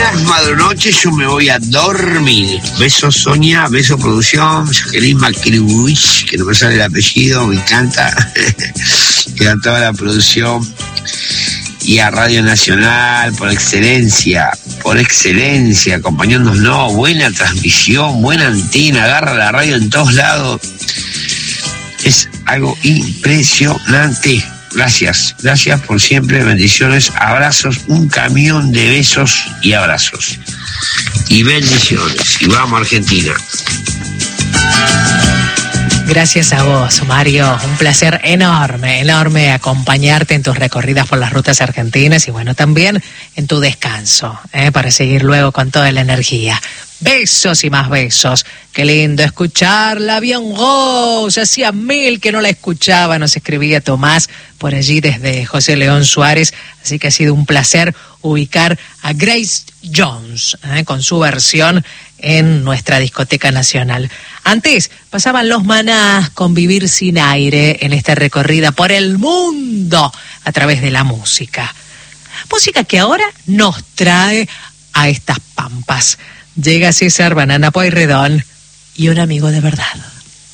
las madrunoches yo me voy a dormir. Beso Sonia, beso producción, Jacqueline Macribuich, que no me sale el apellido, me encanta. Y a toda la producción y a Radio Nacional por excelencia, acompañándonos, buena transmisión, buena antena, agarra la radio en todos lados. Es algo impresionante. Gracias por siempre, bendiciones, abrazos, un camión de besos y abrazos. Y bendiciones. Y vamos, Argentina. Gracias a vos, Mario. Un placer enorme acompañarte en tus recorridas por las rutas argentinas y bueno, también en tu descanso, para seguir luego con toda la energía. Besos y más besos. Qué lindo escuchar la Bien Rose. Hacía 1000 que no la escuchaba, nos escribía Tomás por allí desde José León Suárez. Así que ha sido un placer ubicar a Grace Jones con su versión en nuestra discoteca nacional. Antes pasaban Los Manás con Vivir sin aire en esta recorrida por el mundo a través de la música. Música que ahora nos trae a estas pampas. Llega César Banana Pueyrredón y un amigo de verdad.